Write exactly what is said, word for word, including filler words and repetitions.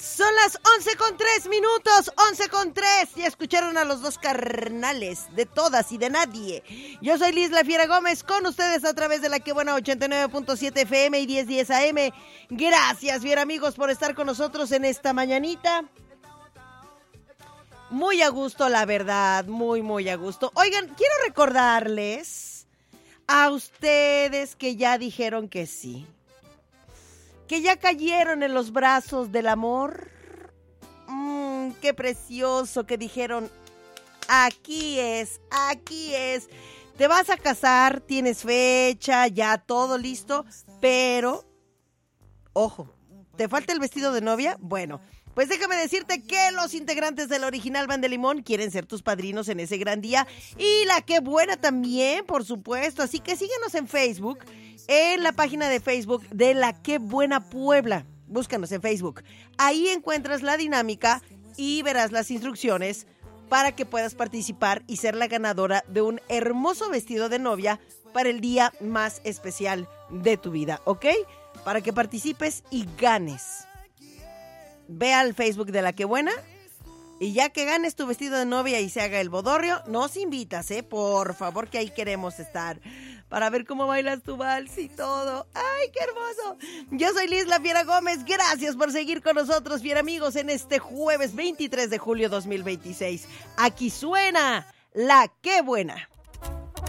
Son las once con tres minutos, once con tres. Ya escucharon a los dos carnales de todas y de nadie. Yo soy Liz La Fiera Gómez, con ustedes a través de la Que Buena ochenta y nueve punto siete F M y diez diez A M. Gracias, bien amigos, por estar con nosotros en esta mañanita. Muy a gusto, la verdad, muy, muy a gusto. Oigan, quiero recordarles a ustedes que ya dijeron que sí, que ya cayeron en los brazos del amor. Mmm, qué precioso, que dijeron, aquí es, aquí es. Te vas a casar, tienes fecha, ya todo listo, pero, ojo, ¿te falta el vestido de novia? Bueno, pues déjame decirte que los integrantes del Original Band de Limón quieren ser tus padrinos en ese gran día. Y la Que Buena también, por supuesto. Así que síguenos en Facebook, en la página de Facebook de La Que Buena Puebla. Búscanos en Facebook. Ahí encuentras la dinámica y verás las instrucciones para que puedas participar y ser la ganadora de un hermoso vestido de novia para el día más especial de tu vida, ¿ok? Para que participes y ganes. Ve al Facebook de La Que Buena y ya que ganes tu vestido de novia y se haga el bodorrio, nos invitas, ¿eh? Por favor, que ahí queremos estar para ver cómo bailas tu vals y todo. ¡Ay, qué hermoso! Yo soy Liz La Fiera Gómez. Gracias por seguir con nosotros, fiera amigos, en este jueves veintitrés de julio dos mil veintiséis. Aquí suena La Que Buena.